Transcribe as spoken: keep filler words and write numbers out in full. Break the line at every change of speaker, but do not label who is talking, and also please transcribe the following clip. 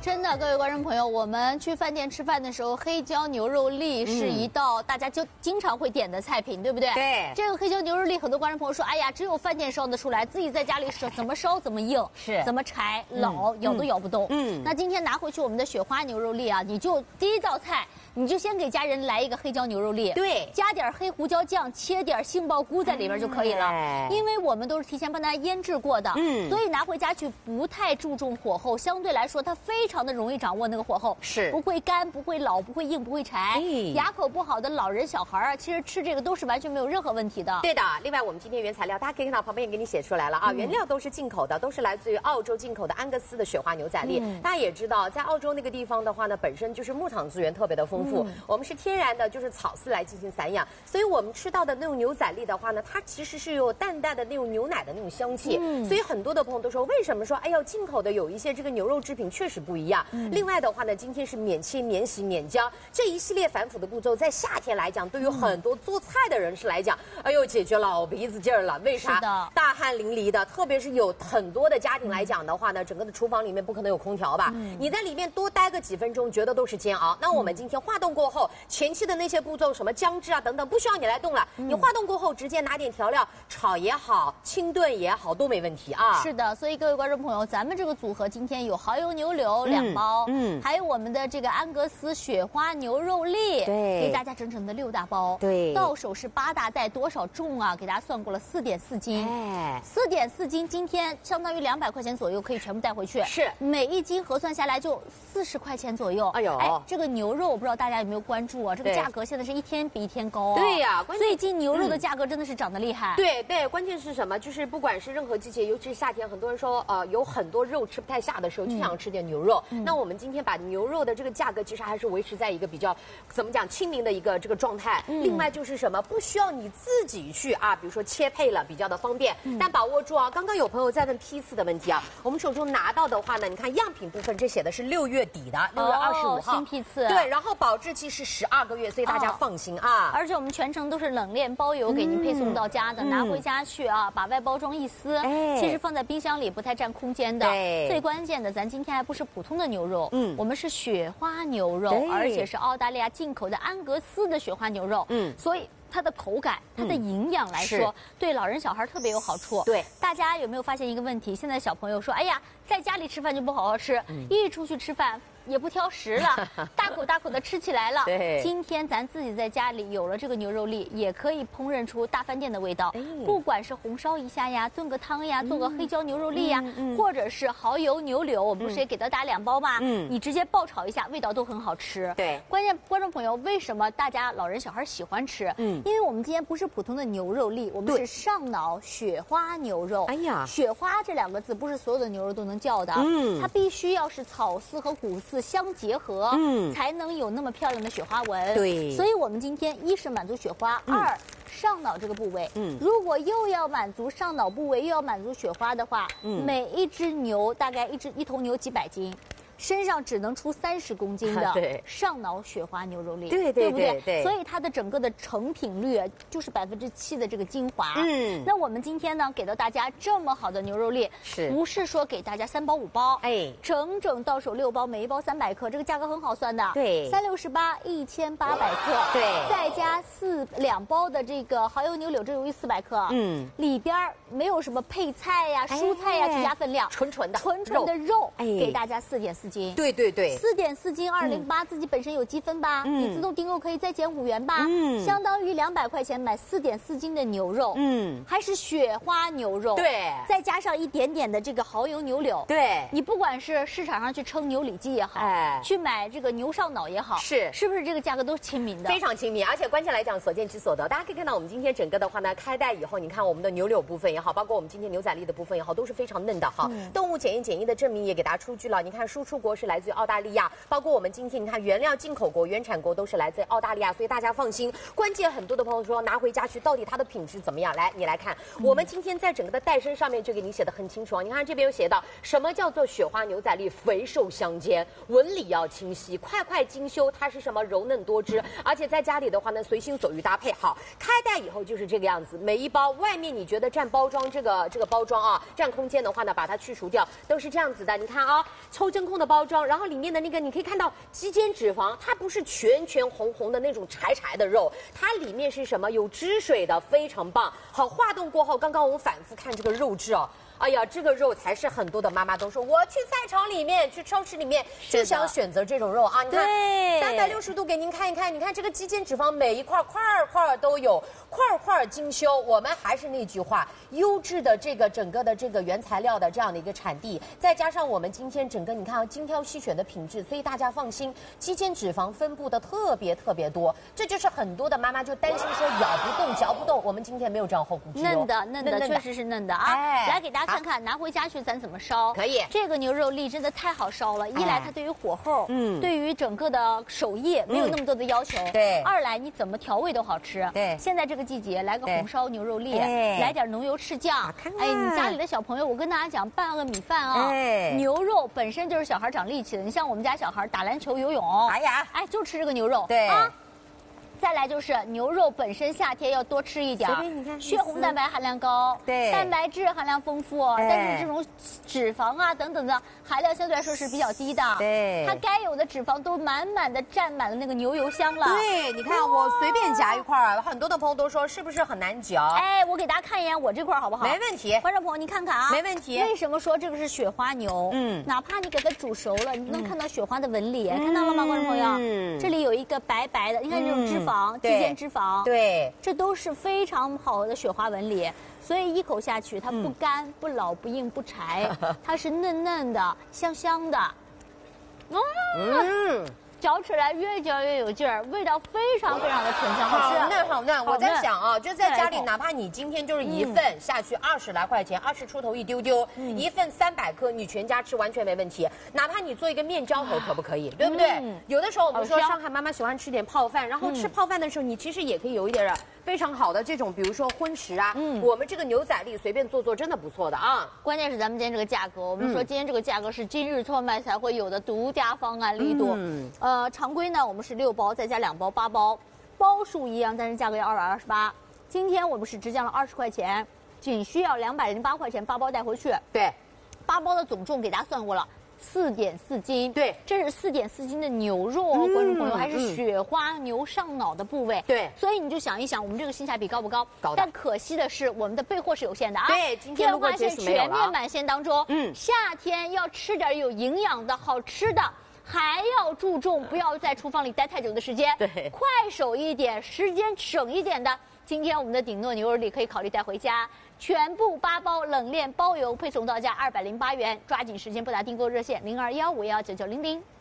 真的，各位观众朋友，我们去饭店吃饭的时候，黑椒牛肉粒是一道大家就经常会点的菜品，对不对？
对。
这个黑椒牛肉粒，很多观众朋友说，哎呀，只有饭店烧得出来，自己在家里烧怎么烧怎么硬，
是
怎么柴老，咬都咬不动。嗯。那今天拿回去我们的雪花牛肉粒啊，你就第一道菜。 你就先给家人来一个黑椒牛肉粒，
对，
加点黑胡椒酱，切点杏鲍菇在里边就可以了。
哎、
因为我们都是提前帮它腌制过的，嗯，所以拿回家去不太注重火候，相对来说它非常的容易掌握那个火候，
是
不会干、不会老、不会硬、不会柴。哎、牙口不好的老人、小孩啊，其实吃这个都是完全没有任何问题的。
对的。另外，我们今天原材料大家可以看到旁边也给你写出来了啊，嗯、原料都是进口的，都是来自于澳洲进口的安格斯的雪花牛仔粒。嗯、大家也知道，在澳洲那个地方的话呢，本身就是牧场资源特别的丰富，嗯、我们是。 天然的就是草饲来进行散养，所以我们吃到的那种牛仔粒的话呢，它其实是有淡淡的那种牛奶的那种香气。嗯、所以很多的朋友都说，为什么说哎呦进口的有一些这个牛肉制品确实不一样。嗯、另外的话呢，今天是免切、免洗、免浆这一系列反腐的步骤，在夏天来讲，对于很多做菜的人士来讲，哎呦解决老鼻子劲儿了。为啥？大汗淋漓的，特别是有很多的家庭来讲的话呢，整个的厨房里面不可能有空调吧？嗯、你在里面多待个几分钟，觉得都是煎熬。那我们今天化冻过后。 前期的那些步骤，什么姜汁啊等等，不需要你来动了。嗯、你化冻过后，直接拿点调料炒也好，清炖也好，都没问题啊。
是的，所以各位观众朋友，咱们这个组合今天有蚝油牛柳两包，嗯，嗯还有我们的这个安格斯雪花牛肉粒，对，给大家整整的六大包，对，到手是八大袋，多少重啊？给大家算过了，四点四斤，哎，四点四斤，今天相当于两百块钱左右，可以全部带回去。是，每一斤核算下来就四十块钱左右。哎呦，哎，这个牛肉我不知道大家有没有关注啊？ 这个价格现在是一天比一天高啊！
对呀，
最近牛肉的价格真的是涨得厉害。
对对，关键是什么？就是不管是任何季节，尤其是夏天，很多人说呃有很多肉吃不太下的时候，就想吃点牛肉。那我们今天把牛肉的这个价格其实还是维持在一个比较怎么讲亲民的一个这个状态。另外就是什么，不需要你自己去啊，比如说切配了，比较的方便。但把握住啊，刚刚有朋友在问批次的问题啊，我们手中拿到的话呢，你看样品部分这写的是六月底的，六月二十五号
新批次。
对，然后保质期是十二个月，所以大家放心啊。
而且我们全程都是冷链包邮给您配送到家的，嗯、拿回家去啊，把外包装一撕，哎、其实放在冰箱里不太占空间的。最关键的，咱今天还不是普通的牛肉，嗯，我们是雪花牛肉，而且是澳大利亚进口的安格斯的雪花牛肉，嗯，所以。 它的口感、它的营养来说，嗯、对老人小孩特别有好处。对，大家有没有发现一个问题？现在小朋友说：“哎呀，在家里吃饭就不好好吃，嗯、一出去吃饭也不挑食了，大口大口的吃起来了。”对，今天咱自己在家里有了这个牛肉粒，也可以烹饪出大饭店的味道。哎、不管是红烧一下呀，炖个汤呀，做个黑椒牛肉粒呀，嗯嗯、或者是蚝油牛柳，我们不是也给到大家两包吗？嗯，你直接爆炒一下，味道都很好吃。对，关键观众朋友，为什么大家老人小孩喜欢吃？嗯。 因为我们今天不是普通的牛肉粒，我们是上脑雪花牛肉。哎呀，雪花这两个字不是所有的牛肉都能叫的，嗯，它必须要是草饲和谷饲相结合，嗯，才能有那么漂亮的雪花纹。对，所以我们今天一是满足雪花，嗯、二上脑这个部位，嗯，如果又要满足上脑部位，又要满足雪花的话，嗯，每一只牛大概一只一头牛几百斤。 身上只能出三十公斤的上脑雪花牛肉粒，对对不对？对，所以它的整个的成品率就是百分之七的这个精华。嗯，那我们今天呢，给到大家这么好的牛肉粒，是不是说给大家三包五包？哎，整整到手六包，每一包三百克，这个价格很好算的。对，三六十八，一千八百克。对，再加四两包的这个蚝油牛柳，这有一四百克。嗯，里边没有什么配菜呀、蔬菜呀去加分量，
纯纯的
纯纯的肉，哎，给大家四点四。 斤，
对对对，
四点四斤二零八，自己本身有积分吧？嗯，你自动订购可以再减五元吧？嗯，相当于两百块钱买四点四斤的牛肉，嗯，还是雪花牛肉，对，再加上一点点的这个蚝油牛柳，对，你不管是市场上去称牛里脊也好，哎，去买这个牛上脑也好，是是不是这个价格都是亲民的？
非常亲民，而且关键来讲，所见即所得。大家可以看到，我们今天整个的话呢，开袋以后，你看我们的牛柳部分也好，包括我们今天牛仔粒的部分也好，都是非常嫩的哈。嗯、动物检疫检疫的证明也给大家出具了，你看输出。 国是来自于澳大利亚，包括我们今天你看原料进口国、原产国都是来自于澳大利亚，所以大家放心。关键很多的朋友说拿回家去，到底它的品质怎么样？来，你来看，嗯、我们今天在整个的袋身上面就给你写的很清楚啊。你看这边有写到什么叫做雪花牛仔粒，肥瘦相间，纹理要清晰，块块精修，它是什么柔嫩多汁，而且在家里的话呢，随心所欲搭配。好，开袋以后就是这个样子，每一包外面你觉得占包装这个这个包装啊，占空间的话呢，把它去除掉，都是这样子的。你看啊，抽真空的。 包装，然后里面的那个你可以看到肌间脂肪，它不是全全红红的那种柴柴的肉，它里面是什么？有汁水的，非常棒。好，化冻过后，刚刚我们反复看这个肉质哦。哎呀，这个肉才是很多的妈妈都说，我去菜场里面、去超市里面就想选择这种肉啊！你看，三百六十度给您看一看，你看这个肌间脂肪每一块块块都有，块块精修。我们还是那句话，优质的这个整个的这个原材料的这样的一个产地，再加上我们今天整个你看啊精挑细选的品质，所以大家放心，肌间脂肪分布的特别特别多。这就是很多的妈妈就担心说咬不动、嚼不动，我们今天没有这样厚骨肌，
嫩的嫩的，确实是嫩的啊！
哎、
来给大家。看看拿回家去咱怎么烧？
可以，
这个牛肉粒真的太好烧了。一来它对于火候，嗯，对于整个的手艺没有那么多的要求。对。二来你怎么调味都好吃。对。现在这个季节来个红烧牛肉粒，来点浓油赤酱。哎，你家里的小朋友，我跟大家讲，拌个米饭啊，牛肉本身就是小孩长力气的。你像我们家小孩打篮球、游泳，哎呀，哎就吃这个牛肉。对啊。再来就是牛肉本身夏天要多吃一点，血红蛋白含量高，对，蛋白质含量丰富，但是这种脂肪啊等等的含量相对来说是比较低的，对，它该有的脂肪都满满的占满了那个牛油香了。
对，你看我随便夹一块，很多的朋友都说是不是很难嚼？
哎，我给大家看一眼我这块好不好？
没问题。
观众朋友，你看看啊，
没问题。
为什么说这个是雪花牛？嗯，哪怕你给它煮熟了，你能看到雪花的纹理，看到了吗，观众朋友？嗯，这里有一个白白的，你看这种脂肪，肌间脂肪，对，这都是非常好的雪花纹理，所以一口下去它不干、嗯、不老、不硬、不柴，它是嫩嫩的、香香的，嗯。嗯嚼起来越嚼越有劲儿，味道非常非常的醇香，好吃。
好嫩好嫩，我在想啊，就在家里，哪怕你今天就是一份下去二十来块钱，二十出头一丢丢，嗯、一份三百克，你全家吃完全没问题。哪怕你做一个面浇头，可不可以？对不对？嗯、有的时候我们说上海妈妈喜欢吃点泡饭，然后吃泡饭的时候，你其实也可以有一点非常好的这种，比如说荤食啊，嗯，我们这个牛仔粒随便做做，真的不错的啊。
关键是咱们今天这个价格，我们说今天这个价格是今日特卖才会有的独家方案力度。嗯，呃，常规呢我们是六包，再加两包八包，包数一样，但是价格要二百二十八。今天我们是只降了二十块钱，仅需要两百零八块钱，八包带回去。对，八包的总重给大家算过了。四点四斤，对，这是四点四斤的牛肉哦，嗯、观众朋友，还是雪花牛上脑的部位，对，所以你就想一想，我们这个性价比高不高？高的。但可惜的是，我们的备货是有限的啊。对，今天如果结束没有了。全面满线当中，嗯，夏天要吃点有营养的好吃的。还要注重不要在厨房里待太久的时间，对，快手一点，时间省一点的。今天我们的顶诺牛肉粒可以考虑带回家，全部八包冷链包邮，配送到家二百零八元。抓紧时间拨打订购热线零二幺五幺九九零零。